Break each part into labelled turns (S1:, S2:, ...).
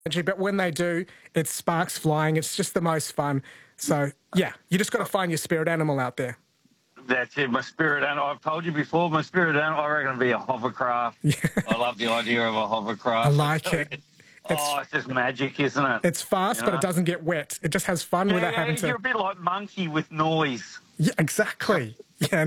S1: energy, but when they do, it's sparks flying. It's just the most fun. So, yeah, you just got to find your spirit animal out there.
S2: That's it. My spirit animal. I've told you before. My spirit animal. I reckon it'd be a hovercraft.
S1: Yeah.
S2: I love the idea of a hovercraft.
S1: I like it.
S2: It's just magic, isn't it?
S1: It's fast, but it doesn't get wet. It just has fun without having to.
S2: You're a bit like Monkey with noise.
S1: Yeah, exactly. Yeah.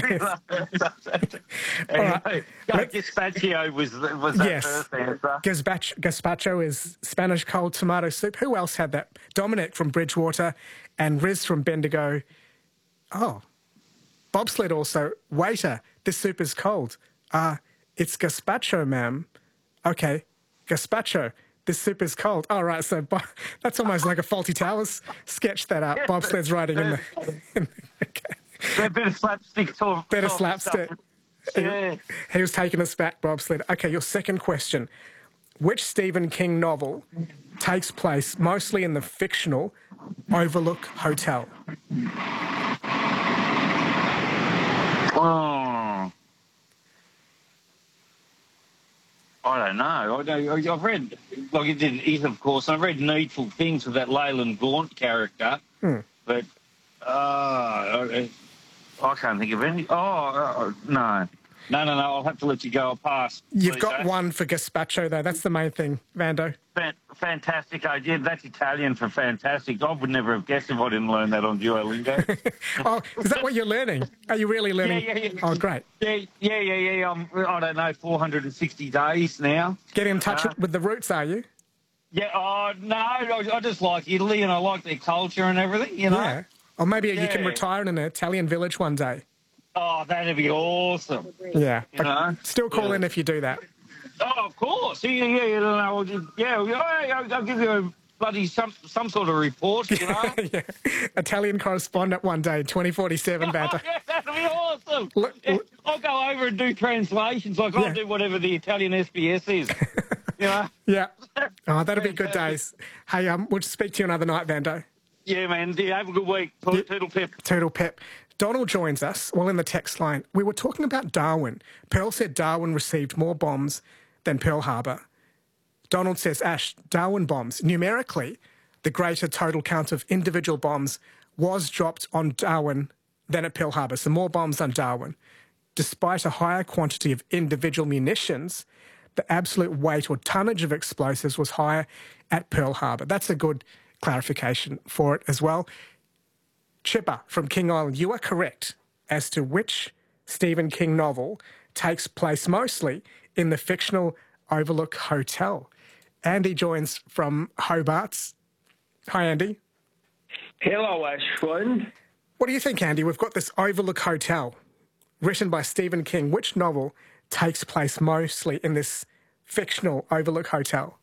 S2: Anyway, gazpacho was that first answer.
S1: Gazpacho is Spanish cold tomato soup. Who else had that? Dominic from Bridgewater and Riz from Bendigo. Oh, bobsled also. Waiter, this soup is cold. It's gazpacho, ma'am. Okay, gazpacho. This soup is cold. All right, so that's almost like a Faulty Towers sketch that up. Bobsled's writing in the okay.
S2: A bit of slapstick talk.
S1: Bit of slapstick.
S2: Yeah.
S1: He was taking us back, Bobsled. Okay, your second question. Which Stephen King novel takes place mostly in the fictional Overlook Hotel?
S2: Oh. I don't know. I've read, like it did Ethan, of course, and I've read Needful Things with that Leyland Gaunt character, but I can't think of any. No. I'll have to let you go. I'll pass.
S1: You've got one for gazpacho, though. That's the main thing, Vando.
S2: Fantastic idea. That's Italian for fantastic. I would never have guessed if I didn't learn that on Duolingo.
S1: Oh, is that what you're learning? Are you really learning?
S2: Yeah.
S1: Oh, great.
S2: Yeah. I don't know, 460 days now.
S1: Get in touch with the roots, are you?
S2: Yeah, no, I just like Italy and I like their culture and everything, you know?
S1: Yeah. Or maybe you can retire in an Italian village one day.
S2: Oh, that'd be awesome.
S1: Yeah.
S2: You know?
S1: Still call in if you do that.
S2: Oh, of course. I'll give you a bloody some sort of report, you know?
S1: Yeah. Italian correspondent one day, 2047, Vando.
S2: Yeah, that'd be awesome. I'll go over and do translations. Like, I'll do whatever the Italian SBS is, you know?
S1: Yeah. Oh, that'll be good days. Hey, we'll speak to you another night, Vando.
S2: Yeah, man. Yeah, have a good week. Toodle pip.
S1: Toodle pip. Donald joins us, in the text line. We were talking about Darwin. Pearl said Darwin received more bombs than Pearl Harbor. Donald says, Ash, Darwin bombs. Numerically, the greater total count of individual bombs was dropped on Darwin than at Pearl Harbor. So more bombs on Darwin. Despite a higher quantity of individual munitions, the absolute weight or tonnage of explosives was higher at Pearl Harbor. That's a good clarification for it as well. Chipper from King Island, you are correct as to which Stephen King novel takes place mostly in the fictional Overlook Hotel. Andy joins from Hobart. Hi, Andy.
S3: Hello, Ashwin.
S1: What do you think, Andy? We've got this Overlook Hotel written by Stephen King. Which novel takes place mostly in this fictional Overlook Hotel?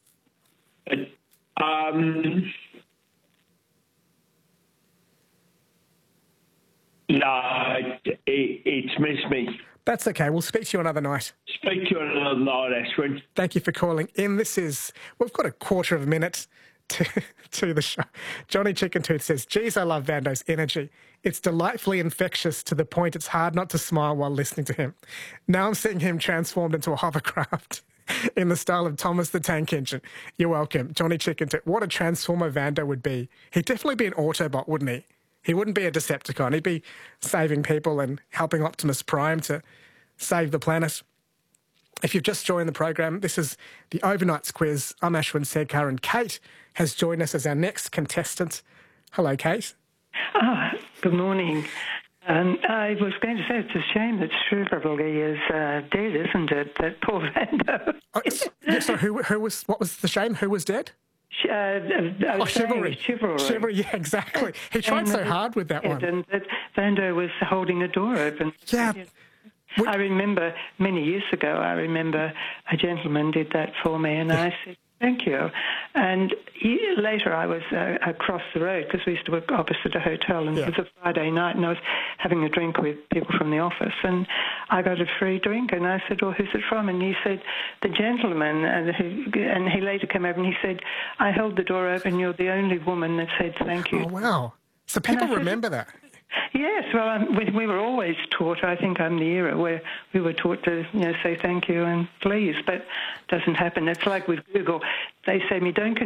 S3: No, it's missed me.
S1: That's okay. We'll speak to you another night.
S3: Speak to you another night, Ashwin.
S1: Thank you for calling in. We've got a quarter of a minute to the show. Johnny Chicken Tooth says, geez, I love Vando's energy. It's delightfully infectious to the point it's hard not to smile while listening to him. Now I'm seeing him transformed into a hovercraft in the style of Thomas the Tank Engine. You're welcome. Johnny Chicken Tooth. What a transformer Vando would be. He'd definitely be an Autobot, wouldn't he? He wouldn't be a Decepticon. He'd be saving people and helping Optimus Prime to save the planet. If you've just joined the program, this is the Overnights Quiz. I'm Ashwin Sedkar, and Kate has joined us as our next contestant. Hello, Kate.
S4: Good morning. I was going to say it's a shame that Shrewsbury is dead, isn't it? That poor Vando.
S1: So what was the shame? Who was dead?
S4: Chivalry.
S1: Chivalry, yeah, exactly. He tried so hard with that one.
S4: And that Vando was holding a door open.
S1: Yeah.
S4: I remember many years ago, a gentleman did that for me, and I said, thank you. And later I was across the road, because we used to work opposite a hotel, and it was a Friday night, and I was having a drink with people from the office, and I got a free drink, and I said, well, who's it from? And he said, the gentleman, and he later came over and he said, I held the door open, you're the only woman that said thank you.
S1: Oh, wow. So people remember that.
S4: Yes, well, we were always taught, I think I'm the era where we were taught to, say thank you and please, but it doesn't happen. It's like with Google. They say me, don't